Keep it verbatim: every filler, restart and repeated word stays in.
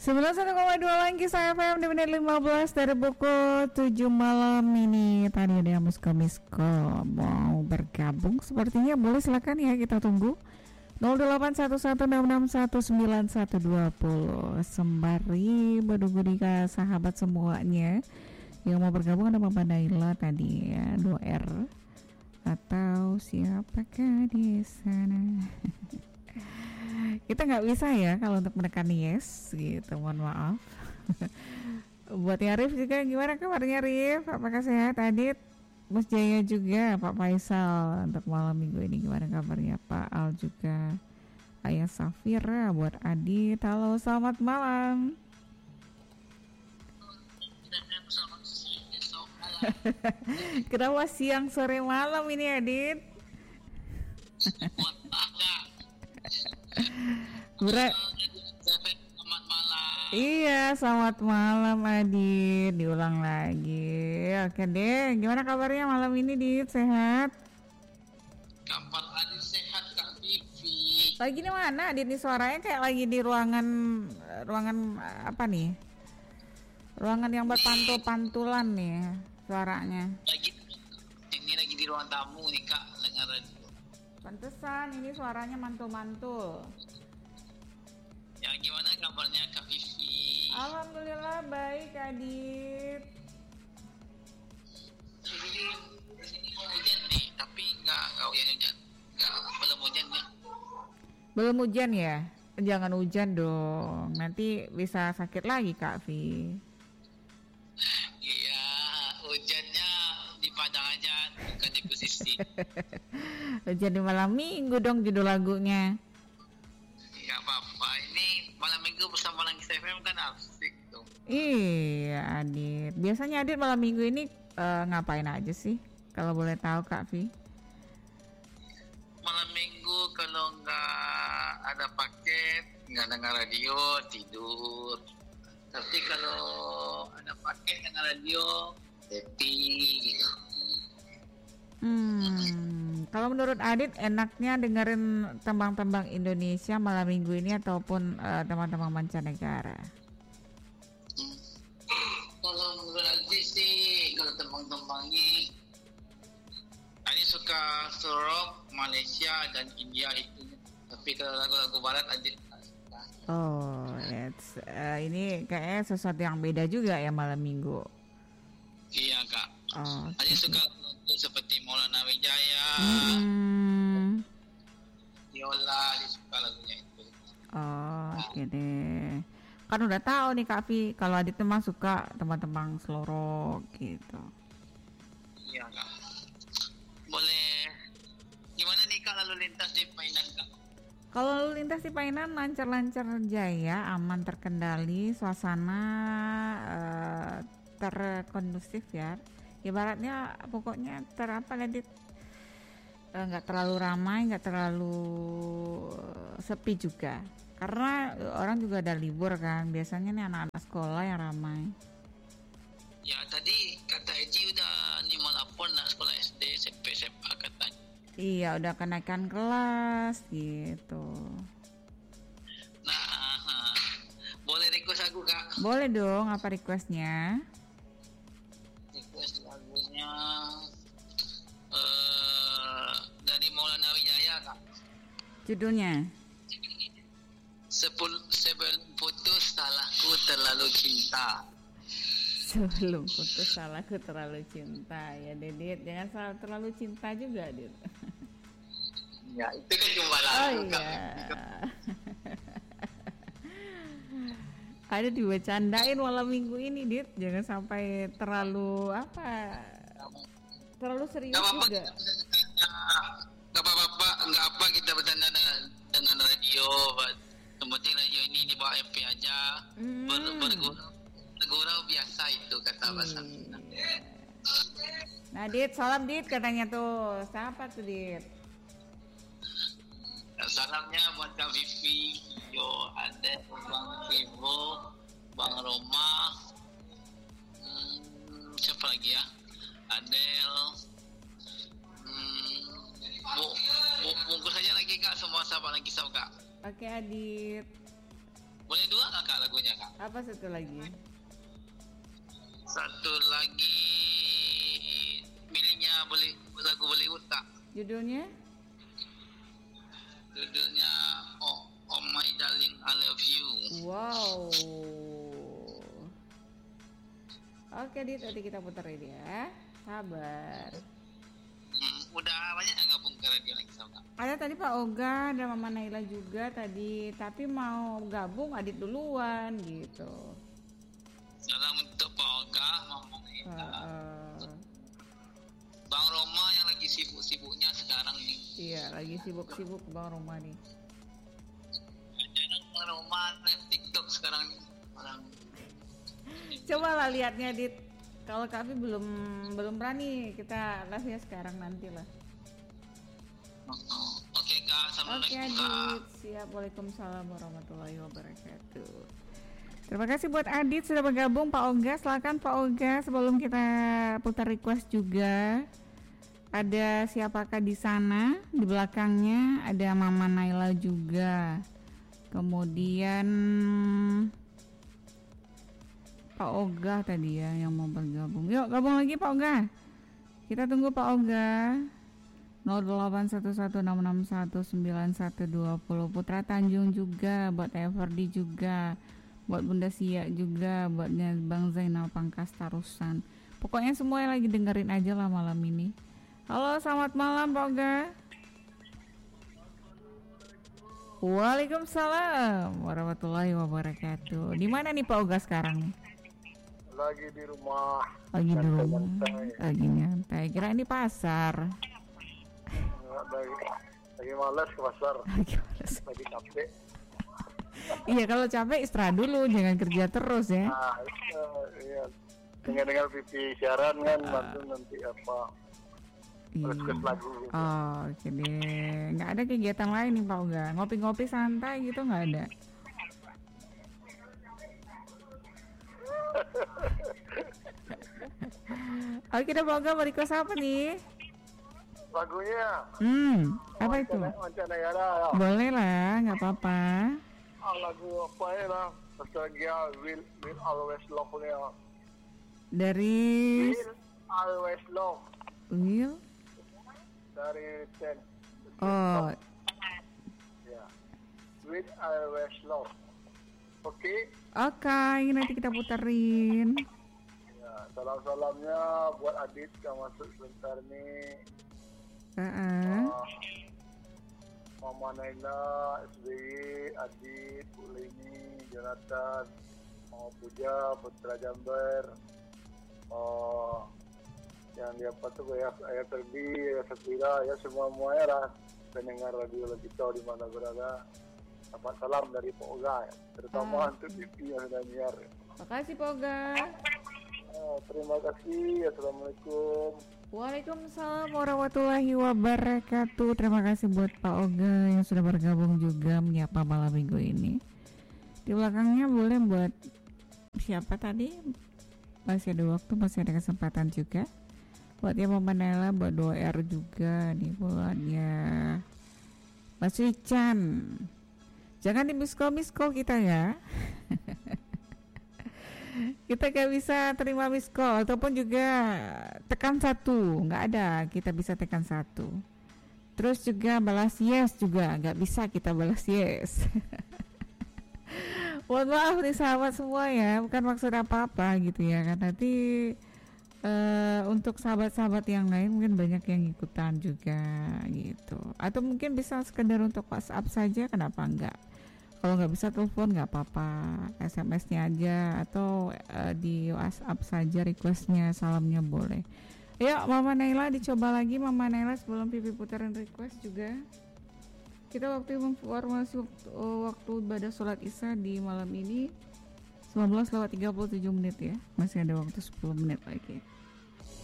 sembilan puluh satu koma dua Langkis F M di menit lima belas dari pukul tujuh malam ini. Tadi ada yang misko-misko mau bergabung, sepertinya boleh, silakan ya, kita tunggu nol delapan satu satu enam enam satu sembilan satu dua nol. Sembari menunggu nika sahabat semuanya yang mau bergabung, ada Bapak Naila tadi ya, dua R atau siapakah di sana. Kita nggak bisa ya kalau untuk menekan yes gitu, mohon maaf. Buat yang Rif juga, gimana kabarnya Rif? Apakah sehat? Adit, Mas Jaya juga, Pak Faisal untuk malam minggu ini gimana kabarnya? Pak Al juga, Ayah Safira, buat Adit, halo selamat malam. Kenapa siang sore malam ini Adit? Bura. Selamat malam. Iya, selamat malam Adit. Diulang lagi. Oke deh, gimana kabarnya malam ini Dit? Sehat? Kabar Adit sehat Kak Vivi. Lagi di mana Adit? Nih suaranya kayak lagi di ruangan ruangan apa nih? Ruangan yang berpantul-pantulan nih suaranya. Lagi ini lagi di ruang tamu nih Kak, dengar radio. Pantesan ini suaranya mantul-mantul. Ya gimana kabarnya Kak Vivi? Alhamdulillah baik Adit. Ini hujan nih, tapi nggak nggak hujan-hujan, nggak belum hujan nih. Belum hujan ya? Jangan hujan dong, nanti bisa sakit lagi Kak Vi. Iya, hujannya di Padang aja, bukan di posisi. Hujan di malam minggu dong judul lagunya. Nggak apa-apa, ini malam minggu bersama Langkis F M kan asik tuh. Iya Adit, biasanya Adit malam minggu ini uh, ngapain aja sih? Kalau boleh tahu Kak Vi. Malam minggu kalau nggak ada paket, nggak dengar radio, tidur. Tapi kalau ada paket dengar radio, happy gitu. Hmm, kalau menurut Adit enaknya dengerin tembang-tembang Indonesia malam minggu ini ataupun uh, tembang-tembang mancanegara? Hmm. Kalau menurut Adit sih, kalau tembang-tembangnya, Adit suka rock Malaysia dan India itu. Tapi kalau lagu-lagu Barat Adit tak suka. Oh, it's, uh, ini kayaknya sesuatu yang beda juga ya malam minggu. Iya Kak. Oh, Adit okay. suka lagu seperti Maulana Wijaya, Hmm. Viola, Adit suka lagunya itu. Oh, oke okay deh. Kan udah tahu nih Kak Vi, kalau Adit memang suka teman-teman slow rock gitu. Iya Kak. Boleh. Gimana nih Kak lalu lintas di Painan Kak? Kalau lalu lintas di Painan lancar-lancar jaya, aman terkendali, suasana uh, terkondusif ya. Ibaratnya pokoknya terapa Adit, nggak uh, terlalu ramai, nggak terlalu uh, sepi juga. Karena orang juga ada libur kan, biasanya nih anak-anak sekolah yang ramai. Ya tadi kata Eji udah lima lapor nak sekolah S D, S M P, S M A katanya. Iya, udah kenaikan kelas gitu. Nah, boleh request aku Kak? Boleh dong, apa requestnya? Request lagunya uh, dari Maulana Wijaya Kak. Judulnya? Sepul, sebelum putus salahku terlalu cinta. Sebelum putus salahku terlalu cinta. Ya Dedit, jangan salah terlalu cinta juga Dit. Ya itu kan cuma lagu Oh Kak. iya. Ada dibecandain malam minggu ini Dit, jangan sampai terlalu apa, terlalu serius Gak apa-apa, juga. Gak apa-apa, gak apa kita bercanda dengan, dengan radio. Yang penting radio ini di bawah M P aja. Hmm. Ber, bergurau, bergurau biasa itu kata bahasa. Iya. Nah Dit, salam Dit katanya tuh. Siapa tuh Dit? Salamnya buat Kak Vivi, Yo, Ade, Bang Kevo, Bang Roma, hmm, siapa lagi ya? Adel, hmm, bu, bu, bungkus aja lagi Kak, semua sahabat lagi sama Kak. Oke Adit. Boleh dua nggak kak lagunya kak? Apa satu lagi? Satu lagi milihnya boleh lagu Bollywood kak. Judulnya? Judulnya Oh, Oh My Darling I Love You. Wow. Oke Dit, nanti kita puterin ya. Sabar. Hmm, udah banyak yang gabung ke radio lagi sama kak. Ada tadi Pak Oga, ada Mama Naila juga tadi. Tapi mau gabung Adit duluan gitu. Salam untuk Pak Oga, Mama Naila, Uh, uh, Bang Roma yang lagi sibuk-sibuknya sekarang nih. iya, lagi sibuk-sibuk Bang Roma nih. Bang Roma live TikTok sekarang nih. Orang Coba lah lihatnya Dit. Kalau Kavi belum belum berani, kita live ya sekarang nanti lah. Oke kak, Oke assalamualaikum kak. Adit, siap. Waalaikumsalam warahmatullahi wabarakatuh. Terima kasih buat Adit sudah bergabung. Pak Oga, silakan Pak Oga sebelum kita putar request juga. Ada siapakah di sana? Di belakangnya ada Mama Naila juga. Kemudian Pak Oga tadi ya yang mau bergabung. Yuk gabung lagi Pak Oga. Kita tunggu Pak Oga. nol delapan satu satu enam enam satu sembilan satu dua nol. Putra Tanjung juga, buat Everdi juga, buat Bunda Sia juga, buatnya Bang Zainal Pangkas Tarusan. Pokoknya semua yang lagi dengerin aja lah malam ini. Halo, selamat malam Pak Oga. Waalaikumsalam warahmatullahi wabarakatuh. Di mana nih Pak Oga sekarang nih? Lagi di rumah. Lagi di rumah. Nyantai-nyantai. Lagi nyantai. Kira ini pasar. Lagi, lagi malas ke pasar. Lagi males. Lagi capek. Iya, kalau capek istirahat dulu, jangan kerja terus ya. Nah, uh, iya. Dengar-dengar pipi siaran kan, bantu nanti apa request lagu gitu. Oh, oke deh. Nggak ada kegiatan lain nih Pak Oga? Ngopi-ngopi santai gitu nggak ada? Oke deh Pak Oga, mau request apa nih? Lagunya Hmm, apa itu? Mancanegara ya. Boleh lah, nggak apa-apa. Ah, lagu apa ya lah? Nostalgia Will Will Always Love ya. Dari Will Always Love Will. dari Ten. Oh, Ya. Will Always Love. Oke. oke, ini nanti kita puterin. Ya, salam-salamnya buat Adit yang masuk sebentar nih. Heeh. Ah, Mama Naila, S B Y, Adit, Bu Leni, Jonathan, Mama Puja, Putra Jamber, oh, yang di apa tuh ya, Ayah Terbi, Ayah Sapira, ya semua semuanya lah pendengar radio Logito di mana berada. Selamat salam dari Pak Oga, ya. Terutama Ah. untuk T V yang sudah nyiar. Ya. Makasih Pak Oga. Ah, terima kasih, assalamualaikum. Waalaikumsalam warahmatullahi wabarakatuh. Terima kasih buat Pak Oga yang sudah bergabung juga menyapa malam minggu ini. Di belakangnya boleh buat siapa tadi? Masih ada waktu, masih ada kesempatan juga. Buatnya Mama Naila, buat dua R juga nih, buatnya Mas Wichan. Jangan di miss call miss call kita ya. Kita gak bisa terima miss call ataupun juga tekan satu, nggak ada, kita bisa tekan satu. Terus juga balas yes juga nggak bisa kita balas yes. Mohon maaf nih sahabat semua ya, bukan maksud apa-apa gitu ya kan. Nanti uh, untuk sahabat-sahabat yang lain mungkin banyak yang ikutan juga gitu. Atau mungkin bisa sekedar untuk WhatsApp saja, kenapa enggak? Kalau nggak bisa telepon nggak apa-apa, S M S-nya aja atau uh, di WhatsApp saja requestnya, salamnya boleh. Ayo Mama Naila dicoba lagi Mama Naila sebelum Pipi putaran request juga. Kita waktu informasi waktu, waktu ibadah sholat isya di malam ini sembilan belas lewat tiga puluh tujuh menit ya, masih ada waktu sepuluh menit lagi.